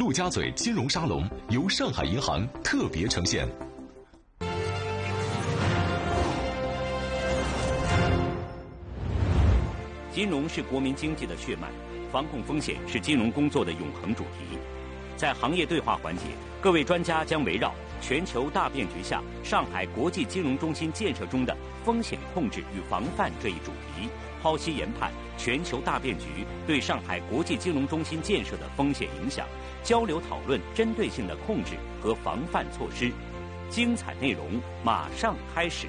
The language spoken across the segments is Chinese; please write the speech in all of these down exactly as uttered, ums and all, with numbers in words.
陆家嘴金融沙龙由上海银行特别呈现。 金融是国民经济的血脉，防控风险是金融工作的永恒主题。在行业对话环节，各位专家将围绕全球大变局下上海国际金融中心建设中的风险控制与防范这一主题，剖析研判全球大变局对上海国际金融中心建设的风险影响，交流讨论针对性的控制和防范措施。精彩内容马上开始。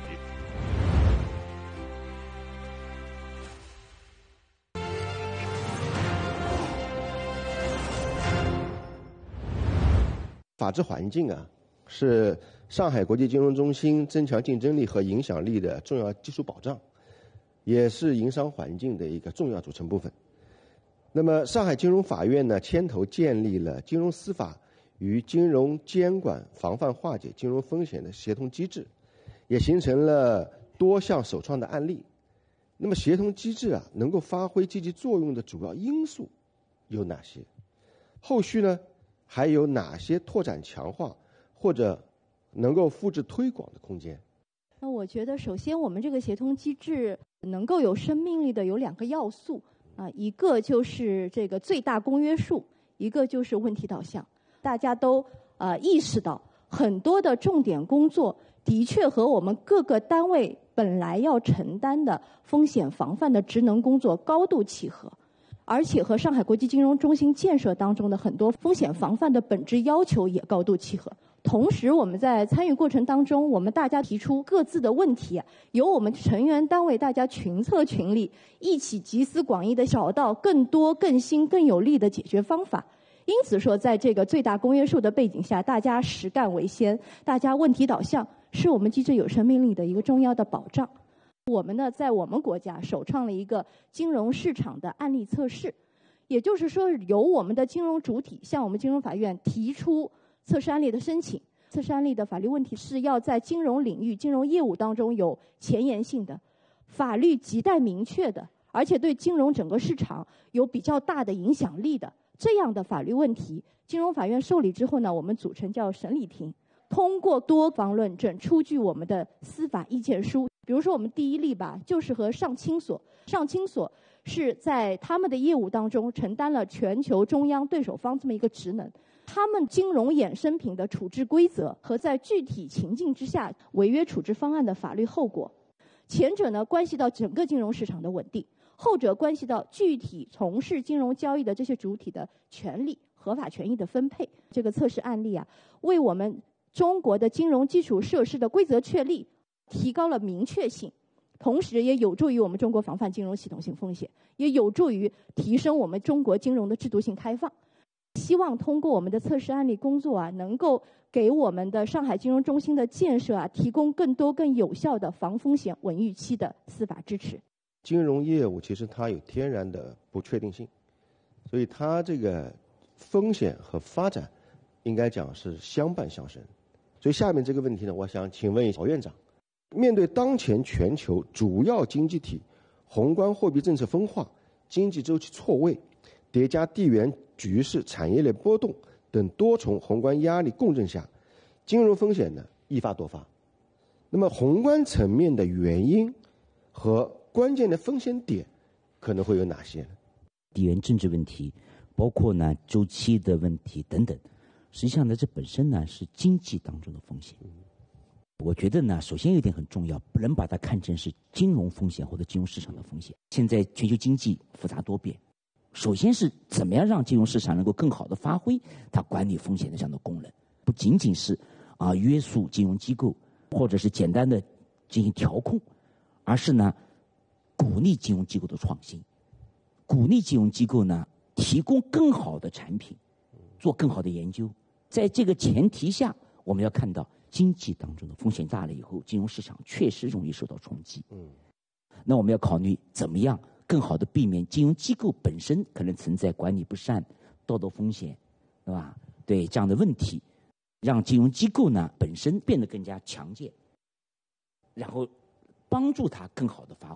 法治环境啊，是上海国际金融中心增强竞争力和影响力的重要基础保障，也是营商环境的一个重要组成部分。那么，上海金融法院呢，牵头建立了金融司法与金融监管防范化解金融风险的协同机制，也形成了多项首创的案例。那么，协同机制啊，能够发挥积极作用的主要因素有哪些？后续呢？还有哪些拓展强化或者能够复制推广的空间？ 那我觉得，首先我们这个协同机制能够有生命力的有两个要素啊，一个就是这个最大公约数，一个就是问题导向。大家都呃意识到，很多的重点工作的确和我们各个单位本来要承担的风险防范的职能工作高度契合。而且和上海国际金融中心建设当中的很多风险防范的本质要求也高度契合。同时，我们在参与过程当中，我们大家提出各自的问题，由我们成员单位大家群策群力，一起集思广益的找到更多、更新、更有力的解决方法。因此说，在这个最大公约数的背景下，大家实干为先，大家问题导向，是我们机制有生命力的一个重要的保障。我们呢，在我们国家首创了一个金融市场的案例测试，也就是说，由我们的金融主体向我们金融法院提出测试案例的申请。测试案例的法律问题是要在金融领域、金融业务当中有前沿性的、法律亟待明确的，而且对金融整个市场有比较大的影响力的这样的法律问题。金融法院受理之后呢，我们组成叫审理庭，通过多方论证，出具我们的司法意见书。比如说我们第一例吧，就是和上清所，上清所是在他们的业务当中承担了全球中央对手方这么一个职能，他们金融衍生品的处置规则和在具体情境之下违约处置方案的法律后果。前者呢，关系到整个金融市场的稳定，后者关系到具体从事金融交易的这些主体的权利、合法权益的分配。这个测试案例啊，为我们中国的金融基础设施的规则确立提高了明确性，同时也有助于我们中国防范金融系统性风险，也有助于提升我们中国金融的制度性开放。希望通过我们的测试案例工作啊，能够给我们的上海金融中心的建设啊，提供更多更有效的防风险稳预期的司法支持。 金融业务其实它有天然的不确定性，所以它这个风险和发展应该讲是相伴相生。所以下面这个问题呢，我想请问曹院长，面对当前全球主要经济体宏观货币政策分化、经济周期错位，叠加地缘局势、产业链波动等多重宏观压力共振下，金融风险呢易发多发。那么宏观层面的原因和关键的风险点可能会有哪些呢？ 地缘政治问题，包括呢周期的问题等等，实际上呢这本身呢是经济当中的风险。我觉得呢，首先有一点很重要，不能把它看成是金融风险或者金融市场的风险。现在全球经济复杂多变，首先是怎么样让金融市场能够更好的发挥它管理风险的这样的功能，不仅仅是啊约束金融机构或者是简单的进行调控，而是呢鼓励金融机构的创新，鼓励金融机构呢提供更好的产品，做更好的研究。在这个前提下，我们要看到经济当中的风险大了以后，金融市场确实容易受到冲击。嗯，那我们要考虑怎么样更好的避免金融机构本身可能存在管理不善、道德风险，对吧？对这样的问题，让金融机构呢本身变得更加强健，然后帮助它更好的发挥。